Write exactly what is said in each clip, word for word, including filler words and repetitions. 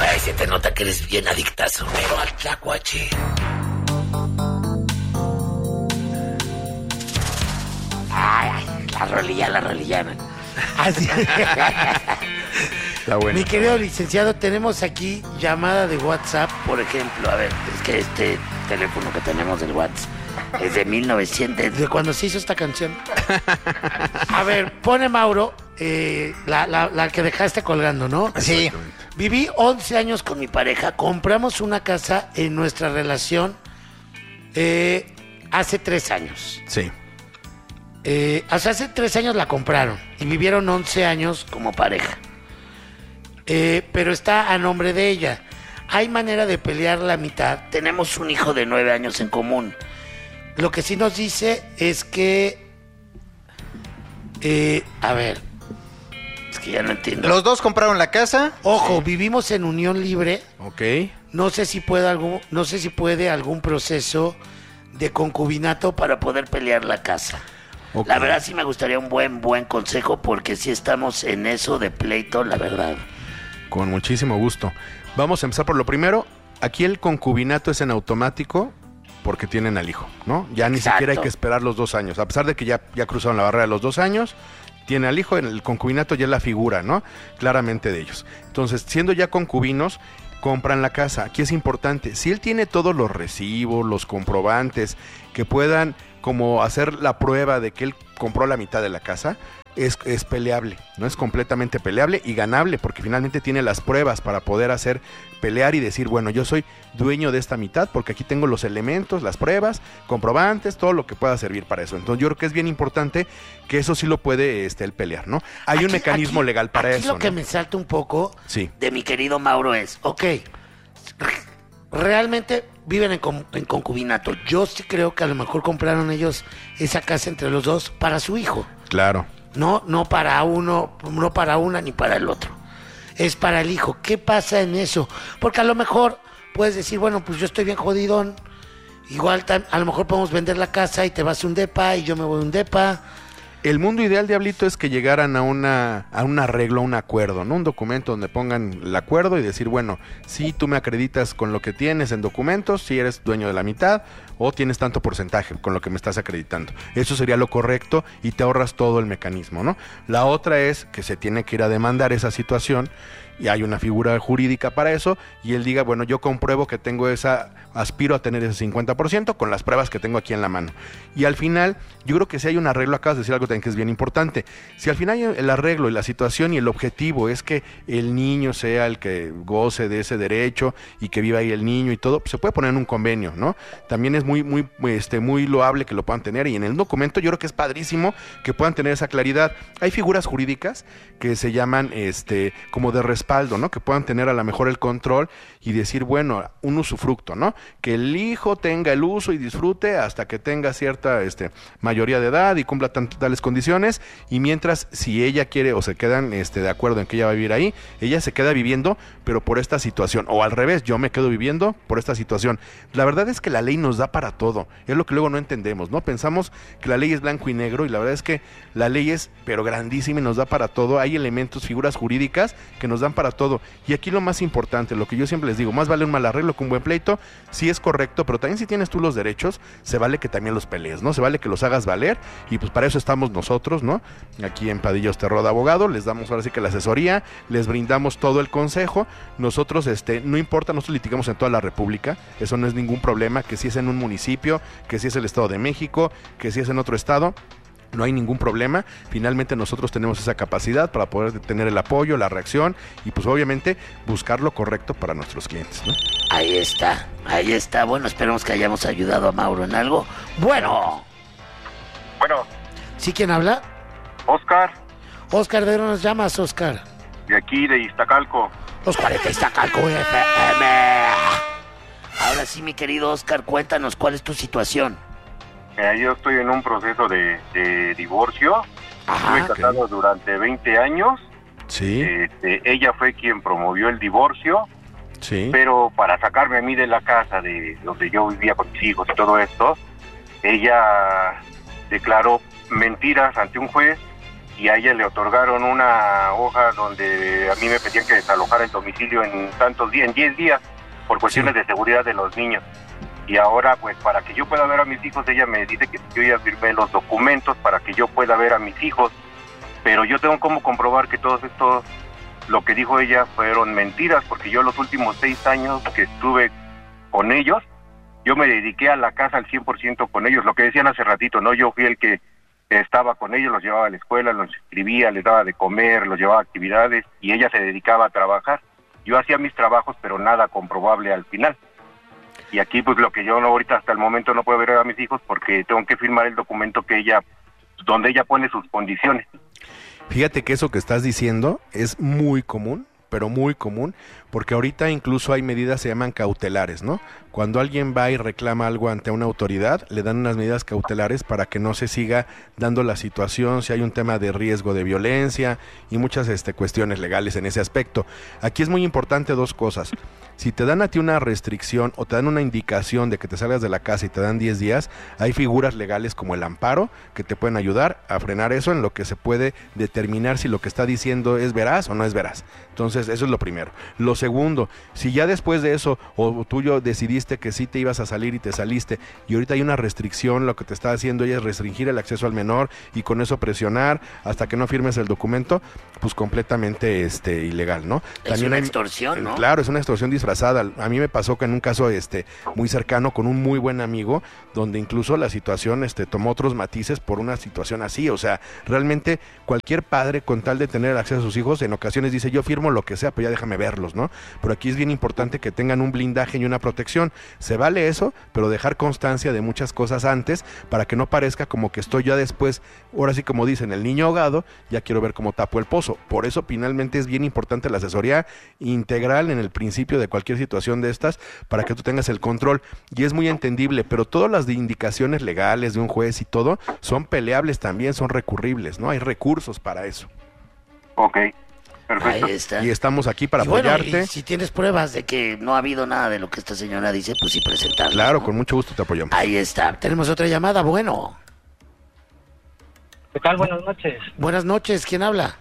Ay, se te nota que eres bien adictazo, pero al tlacuache. Ay, ay, la rolilla, la rolilla. Así. Está bueno. Mi querido licenciado, tenemos aquí llamada de WhatsApp. Por ejemplo, a ver, es que este teléfono que tenemos del WhatsApp es de mil novecientos. De cuando se hizo esta canción. A ver, pone Mauro, eh, la, la, la que dejaste colgando, ¿no? Sí. Viví once años con mi pareja. Compramos una casa en nuestra relación eh, hace tres años. Sí. Eh, o sea, hace tres años la compraron y vivieron once años como pareja. Eh, pero está a nombre de ella. ¿Hay manera de pelear la mitad? Tenemos un hijo de nueve años en común. Lo que sí nos dice es que... Eh, a ver... Es que ya no entiendo. Los dos compraron la casa. Ojo, vivimos en unión libre. Ok. No sé si puede algún, no sé si puede algún proceso de concubinato para... Para poder pelear la casa. Ok. La verdad sí me gustaría un buen, buen consejo, porque si estamos en eso de pleito, la verdad. Con muchísimo gusto. Vamos a empezar por lo primero. Aquí el concubinato es en automático porque tienen al hijo, ¿no? Ya ni Exacto. siquiera hay que esperar los dos años. A pesar de que ya, ya cruzaron la barrera de los dos años, tiene al hijo, en el concubinato ya es la figura, ¿no? Claramente de ellos. Entonces, siendo ya concubinos, compran la casa. Aquí es importante, si él tiene todos los recibos, los comprobantes, que puedan como hacer la prueba de que él compró la mitad de la casa, es, es peleable, ¿no? Es completamente peleable y ganable, porque finalmente tiene las pruebas para poder hacer pelear y decir, bueno, yo soy dueño de esta mitad porque aquí tengo los elementos, las pruebas, comprobantes, todo lo que pueda servir para eso. Entonces yo creo que es bien importante que eso sí lo puede este, el pelear, ¿no? Hay Aquí- un mecanismo aquí- legal para aquí eso, lo que ¿no? me salta un poco... Sí. De mi querido Mauro es, Ok, realmente viven en, con- en concubinato. Yo sí creo que a lo mejor compraron ellos esa casa entre los dos para su hijo. Claro. No, no para uno, no para una ni para el otro. Es para el hijo. ¿Qué pasa en eso? Porque a lo mejor puedes decir, bueno, pues yo estoy bien jodidón. Igual tam- a lo mejor podemos vender la casa y te vas a un depa y yo me voy a un depa. El mundo ideal, Diablito, es que llegaran a una a un arreglo, a un acuerdo, ¿no? Un documento donde pongan el acuerdo y decir, bueno, si tú me acreditas con lo que tienes en documentos, si eres dueño de la mitad o tienes tanto porcentaje con lo que me estás acreditando. Eso sería lo correcto y te ahorras todo el mecanismo, ¿no? La otra es que se tiene que ir a demandar esa situación y hay una figura jurídica para eso y él diga, bueno, yo compruebo que tengo esa, aspiro a tener ese cincuenta por ciento con las pruebas que tengo aquí en la mano. Y al final, yo creo que si hay un arreglo, acabas de decir algo también que es bien importante, si al final el arreglo y la situación y el objetivo es que el niño sea el que goce de ese derecho y que viva ahí el niño y todo, pues se puede poner en un convenio, ¿no? También es muy, muy, este, muy loable que lo puedan tener y en el documento yo creo que es padrísimo que puedan tener esa claridad. Hay figuras jurídicas que se llaman este, como de respaldo, ¿no? Que puedan tener a lo mejor el control y decir, bueno, un usufructo, ¿no? Que el hijo tenga el uso y disfrute hasta que tenga cierta este, mayoría de edad y cumpla tan, tales condiciones, y mientras, si ella quiere o se quedan este, de acuerdo en que ella va a vivir ahí, ella se queda viviendo, pero por esta situación, o al revés, yo me quedo viviendo por esta situación. La verdad es que la ley nos da para todo, es lo que luego no entendemos, ¿no? Pensamos que la ley es blanco y negro, y la verdad es que la ley es, pero grandísima y nos da para todo. Hay elementos, figuras jurídicas que nos dan para todo, y aquí lo más importante, lo que yo siempre les digo, más vale un mal arreglo que un buen pleito. Sí es correcto, pero también si tienes tú los derechos, se vale que también los pelees, ¿no? Se vale que los hagas valer, y pues para eso estamos nosotros, ¿no? Aquí en Padilla Osterroda Abogado, les damos ahora sí que la asesoría, les brindamos todo el consejo. Nosotros, este, no importa, nosotros litigamos en toda la República, eso no es ningún problema, que si es en un municipio, que si es el Estado de México, que si es en otro estado, no hay ningún problema. Finalmente nosotros tenemos esa capacidad para poder tener el apoyo, la reacción y pues obviamente buscar lo correcto para nuestros clientes, ¿no? ahí está, ahí está. Bueno, esperemos que hayamos ayudado a Mauro en algo. Bueno, Bueno, ¿Sí quién habla? Oscar, Oscar, ¿de dónde nos llamas, Oscar? de aquí, de Iztacalco. Los cuarenta Iztacalco F M. ahora sí, mi querido Oscar, cuéntanos cuál es tu situación. Eh, yo estoy en un proceso de, de divorcio. Ajá, Estuve casado durante veinte años. Sí, Este, ella fue quien promovió el divorcio, sí. pero para sacarme a mí de la casa de donde yo vivía con mis hijos y todo esto, ella declaró mentiras ante un juez y a ella le otorgaron una hoja donde a mí me pedían que desalojara el domicilio en tantos días, en diez días, por cuestiones sí. de seguridad de los niños. Y ahora, pues, para que yo pueda ver a mis hijos, ella me dice que yo ya firmé los documentos para que yo pueda ver a mis hijos, pero yo tengo como comprobar que todos estos, lo que dijo ella, fueron mentiras, porque yo los últimos seis años que estuve con ellos, yo me dediqué a la casa al cien por ciento con ellos, lo que decían hace ratito, ¿no? Yo fui el que estaba con ellos, los llevaba a la escuela, los inscribía, les daba de comer, los llevaba a actividades, y ella se dedicaba a trabajar. Yo hacía mis trabajos, pero nada comprobable al final. Y aquí, pues, lo que yo no, ahorita hasta el momento no puedo ver a mis hijos porque tengo que firmar el documento que ella, donde ella pone sus condiciones. Fíjate que eso que estás diciendo es muy común, pero muy común, porque ahorita incluso hay medidas, se llaman cautelares, ¿no? Cuando alguien va y reclama algo ante una autoridad, le dan unas medidas cautelares para que no se siga dando la situación, si hay un tema de riesgo de violencia y muchas este, cuestiones legales en ese aspecto. Aquí es muy importante dos cosas. Si te dan a ti una restricción o te dan una indicación de que te salgas de la casa y te dan diez días, hay figuras legales como el amparo que te pueden ayudar a frenar eso, en lo que se puede determinar si lo que está diciendo es veraz o no es veraz. Entonces, eso es lo primero. Lo segundo, si ya después de eso, o tú yo decidiste que sí te ibas a salir y te saliste, y ahorita hay una restricción, lo que te está haciendo ella es restringir el acceso al menor y con eso presionar hasta que no firmes el documento, pues completamente este ilegal, ¿no? Es También una hay, extorsión, ¿no? Claro, es una extorsión disfrazada. A mí me pasó que en un caso este muy cercano con un muy buen amigo, donde incluso la situación este tomó otros matices por una situación así. O sea, realmente cualquier padre, con tal de tener acceso a sus hijos, en ocasiones dice, yo firmo lo que sea, pero ya déjame verlos, ¿no? Pero aquí es bien importante que tengan un blindaje y una protección. Se vale eso, pero dejar constancia de muchas cosas antes, para que no parezca como que estoy ya después, ahora sí como dicen, el niño ahogado, ya quiero ver cómo tapo el pozo. Por eso finalmente es bien importante la asesoría integral en el principio de cualquier situación de estas, para que tú tengas el control. Y es muy entendible, pero todas las de indicaciones legales de un juez y todo son peleables también, son recurribles, ¿no? Hay recursos para eso. Ok, perfecto. Ahí está. Y estamos aquí para Y bueno, apoyarte. y si tienes pruebas de que Que no ha habido nada de lo que esta señora dice, pues sí presentarlas, Claro, ¿no? con mucho gusto te apoyamos. Ahí está. tenemos otra llamada, bueno. ¿Qué tal? Buenas noches. Buenas noches, ¿quién habla?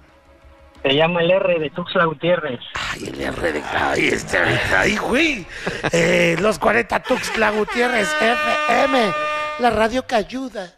Te llama el R de Tuxtla Gutiérrez. Ay, el R de... Ahí está. Ay, güey. Eh, los cuarenta Tuxtla Gutiérrez F M, la radio que ayuda.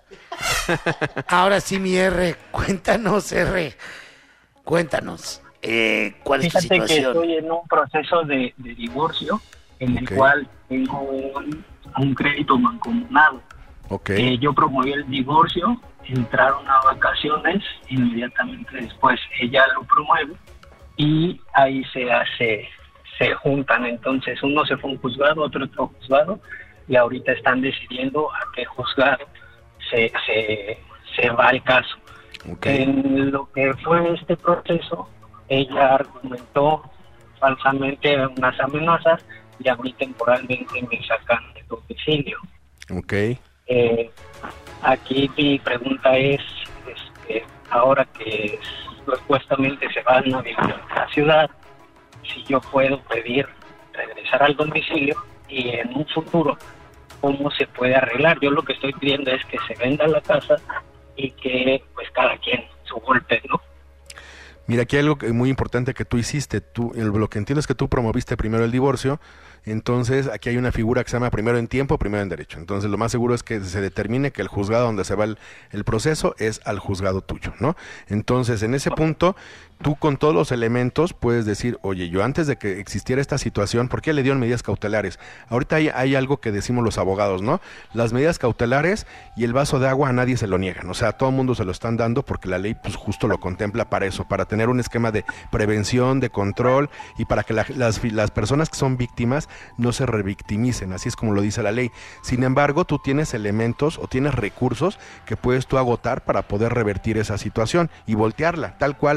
Ahora sí, mi R, cuéntanos, R. Cuéntanos. Eh, ¿Cuál es tu Fíjate que situación? estoy en un proceso de, de divorcio en el Ok. cual tengo un, un crédito mancomunado. Ok. Eh, yo promoví el divorcio, entraron a vacaciones, inmediatamente después ella lo promueve y ahí se hace, se juntan. Entonces uno se fue a un juzgado, otro otro juzgado, y ahorita están decidiendo a qué juzgado se, se, se va el caso. Ok. En lo que fue este proceso, ella argumentó falsamente unas amenazas y a mí temporalmente me sacan de domicilio. Ok. Eh, aquí mi pregunta es, este, ahora que supuestamente se van a vivir a la ciudad, si yo puedo pedir regresar al domicilio y en un futuro, ¿cómo se puede arreglar? Yo lo que estoy pidiendo es que se venda la casa y que pues cada quien su golpe, ¿no? Mira, aquí hay algo que- muy importante que tú hiciste. Tú, el- lo que entiendo es que tú promoviste primero el divorcio. Entonces, aquí hay una figura que se llama primero en tiempo, primero en derecho. Entonces, lo más seguro es que se determine que el juzgado donde se va el, el proceso es al juzgado tuyo, ¿no? Entonces, en ese punto, tú con todos los elementos puedes decir, oye, yo antes de que existiera esta situación, ¿por qué le dieron medidas cautelares? Ahorita hay, hay algo que decimos los abogados, ¿no? Las medidas cautelares y el vaso de agua a nadie se lo niegan. O sea, a todo el mundo se lo están dando porque la ley, pues, justo lo contempla para eso, para tener un esquema de prevención, de control y para que la- las, las personas que son víctimas no se revictimicen, así es como lo dice la ley. Sin embargo, tú tienes elementos o tienes recursos que puedes tú agotar para poder revertir esa situación y voltearla, tal cual, la palabra es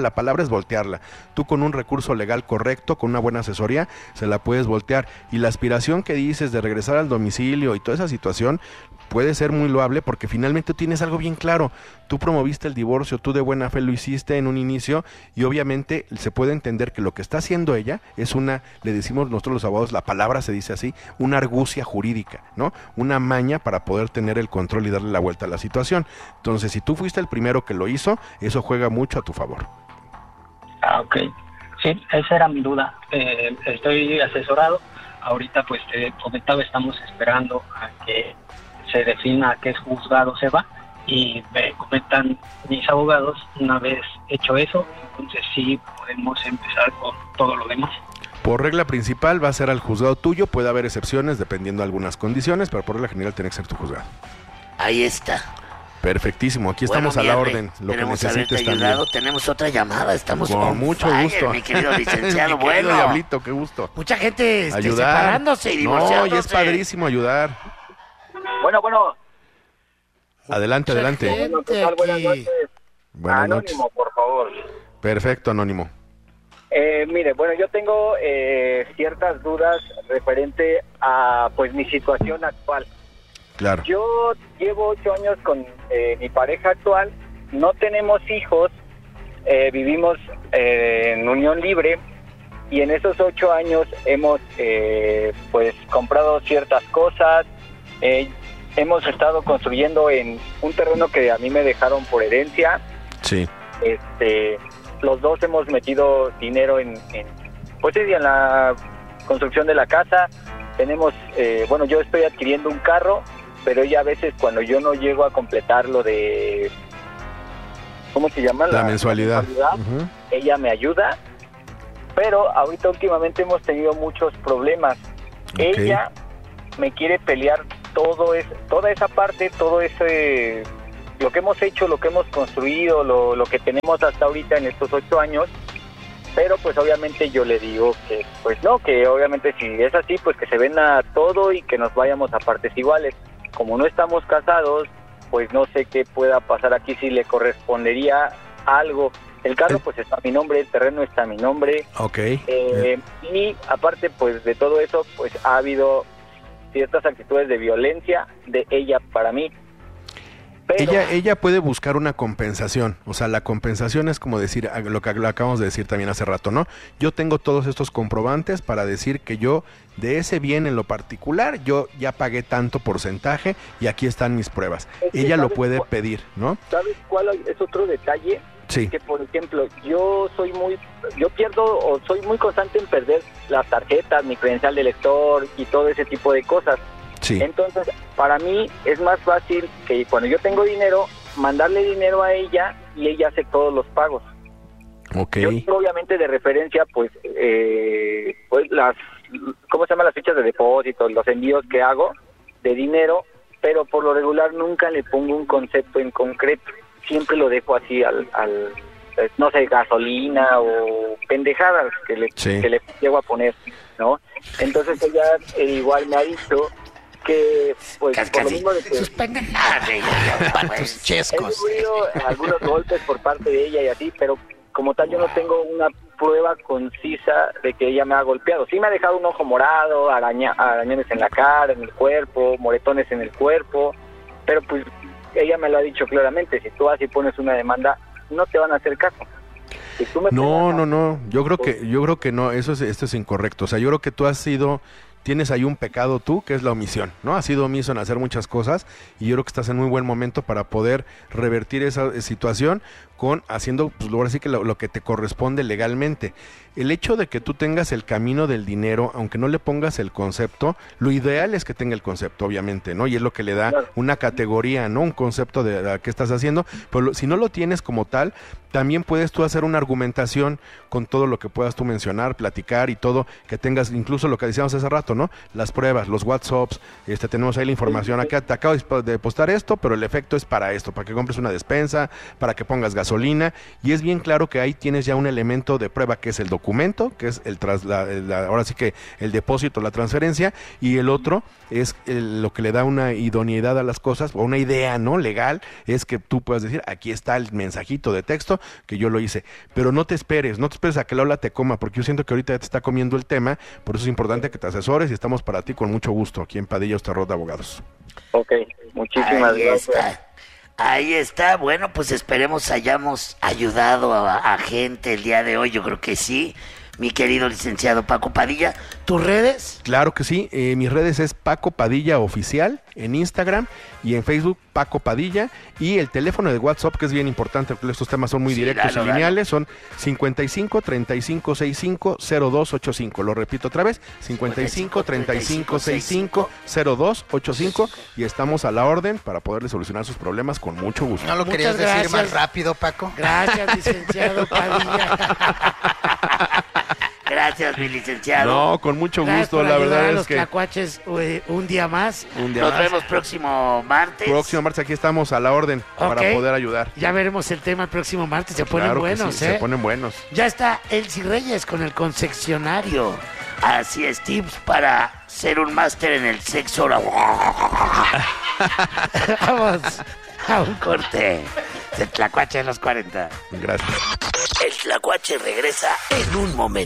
puedes voltearla. Tú con un recurso legal correcto, con una buena asesoría, se la puedes voltear. Y la aspiración que dices de regresar al domicilio y toda esa situación puede ser muy loable porque finalmente tienes algo bien claro. Tú promoviste el divorcio, tú de buena fe lo hiciste en un inicio y obviamente se puede entender que lo que está haciendo ella es una, le decimos nosotros los abogados, la palabra se dice así, una argucia jurídica, ¿no? Una maña para poder tener el control y darle la vuelta a la situación. Entonces, si tú fuiste el primero que lo hizo, eso juega mucho a tu favor. Ah, ok. Sí, esa era mi duda. Eh, estoy asesorado. Ahorita, pues, te comentaba, estamos esperando a que se defina a qué juzgado se va y me comentan mis abogados, una vez hecho eso, entonces sí podemos empezar con todo lo demás. Por regla principal va a ser al juzgado tuyo, puede haber excepciones dependiendo de algunas condiciones, pero por regla general tiene que ser tu juzgado. Ahí está. Perfectísimo, aquí Bueno, estamos a mi la Henry, orden, lo que queremos necesites haberte también. ayudado. Tenemos otra llamada, estamos Con on mucho fire, gusto. mi querido licenciado. Mi querido Bueno, Diablito, qué gusto. Mucha gente este, Ayudar. separándose y No, divorciándose. y es padrísimo ayudar. Bueno, bueno. Adelante, Mucha adelante. gente Bueno, ¿qué tal? Buenas aquí. noches. Buenas noches. Anónimo, por favor. Perfecto, Anónimo. Eh, mire, bueno, yo tengo eh, ciertas dudas referente a, pues, mi situación actual. Claro. Yo llevo ocho años con eh, mi pareja actual, no tenemos hijos, eh, vivimos eh, en unión libre y en esos ocho años hemos eh, pues comprado ciertas cosas, eh, hemos estado construyendo en un terreno que a mí me dejaron por herencia. Sí. Este, los dos hemos metido dinero en, en pues sí, en la construcción de la casa. Tenemos, eh, bueno, yo estoy adquiriendo un carro, pero ella a veces cuando yo no llego a completar lo de, ¿cómo se llama? La, la mensualidad. mensualidad, Uh-huh. ella me ayuda, pero ahorita últimamente hemos tenido muchos problemas. Okay. Ella me quiere pelear todo es, toda esa parte, todo ese, lo que hemos hecho, lo que hemos construido, lo, lo que tenemos hasta ahorita en estos ocho años, pero pues obviamente yo le digo que pues no, que obviamente si es así, pues que se venda todo y que nos vayamos a partes iguales. Como no estamos casados, pues no sé qué pueda pasar aquí, si le correspondería algo. El carro pues está a mi nombre, el terreno está a mi nombre. Ok. Eh, y aparte pues de todo eso, pues ha habido ciertas actitudes de violencia de ella para mí. Pero, Ella, ella puede buscar una compensación, o sea, la compensación es como decir, ah, lo que lo acabamos de decir también hace rato, ¿no? Yo tengo todos estos comprobantes para decir que yo, de ese bien en lo particular, yo ya pagué tanto porcentaje y aquí están mis pruebas. Es que Ella lo ¿sabes puede cuál? pedir, ¿no? ¿sabes cuál es otro detalle? Sí. Que por ejemplo, yo soy muy, yo pierdo o soy muy constante en perder las tarjetas, mi credencial de lector y todo ese tipo de cosas. Sí. Entonces, para mí es más fácil que cuando yo tengo dinero, mandarle dinero a ella y ella hace todos los pagos. Ok. Yo tengo, obviamente de referencia, pues, eh, pues las, ¿cómo se llaman las fichas de depósito? Los envíos que hago de dinero, pero por lo regular nunca le pongo un concepto en concreto. Siempre lo dejo así al, al no sé, gasolina o pendejadas que le, Sí. que le llego a poner, ¿no? Entonces ella eh, igual me ha dicho que, pues, Casi, por lo casi. mismo de que Sus pendejadas de ella, patos he chescos. sufrido algunos golpes por parte de ella y así, pero como tal yo no tengo una prueba concisa de que ella me ha golpeado. Sí me ha dejado un ojo morado, araña, arañones en la cara, en el cuerpo, moretones en el cuerpo, pero pues ella me lo ha dicho claramente, si tú vas y pones una demanda, no te van a hacer caso. Si tú me No, pegas, no, no. Yo creo que, yo creo que no. Eso es, esto es incorrecto. O sea, yo creo que tú has sido, tienes ahí un pecado tú, que es la omisión, ¿no? Has sido omiso en hacer muchas cosas y yo creo que estás en muy buen momento para poder revertir esa eh, situación con haciendo, pues ahora sí que lo, lo que te corresponde legalmente. El hecho de que tú tengas el camino del dinero, aunque no le pongas el concepto, lo ideal es que tenga el concepto, obviamente, ¿no? Y es lo que le da Claro. una categoría, ¿no? Un concepto de, de qué estás haciendo, pero lo- si no lo tienes como tal, también puedes tú hacer una argumentación con todo lo que puedas tú mencionar, platicar y todo, que tengas incluso lo que decíamos hace rato, ¿no? Las pruebas, los WhatsApps, este, tenemos ahí la información, acá te acabo de postar esto, pero el efecto es para esto, para que compres una despensa, para que pongas gasolina, y es bien claro que ahí tienes ya un elemento de prueba que es el documento documento, que es el tras, la, la, ahora sí que el depósito, la transferencia, y el otro es el, lo que le da una idoneidad a las cosas, o una idea, ¿no? Legal, es que tú puedas decir, aquí está el mensajito de texto que yo lo hice. Pero no te esperes, no te esperes a que Lola te coma, porque yo siento que ahorita ya te está comiendo el tema, por eso es importante que te asesores y estamos para ti con mucho gusto aquí en Padilla Osterrod de Abogados. Ok, muchísimas Ahí gracias. está. Ahí está. Bueno, pues esperemos hayamos ayudado a, a gente el día de hoy. Yo creo que sí. Mi querido licenciado Paco Padilla, ¿tus redes? Claro que sí, eh, mis redes es Paco Padilla Oficial en Instagram y en Facebook Paco Padilla, y el teléfono de WhatsApp, que es bien importante porque estos temas son muy Sí, directos dalo, y lineales, son cincuenta y cinco, treinta y cinco, sesenta y cinco, cero dos ochenta y cinco. Lo repito otra vez, cincuenta y cinco, treinta y cinco, sesenta y cinco, cero dos ochenta y cinco, y estamos a la orden para poderle solucionar sus problemas con mucho gusto. ¿No lo Muchas querías decir gracias. más rápido, Paco? Gracias, licenciado Padilla. Gracias, mi licenciado. No, con mucho Gracias gusto, por la ayudar verdad a es los que tlacuaches eh, un día más. un día Nos más. vemos próximo martes. Próximo martes aquí estamos a la orden Ok. para poder ayudar. Ya veremos el tema el próximo martes. Se ponen Claro que buenos, sí, ¿eh? se ponen buenos. Ya está Elsie Reyes con el concesionario. Así es, tips para ser un máster en el sexo oral. Vamos. A un corte. El tlacuache de los cuarenta. Gracias. El tlacuache regresa en un momento.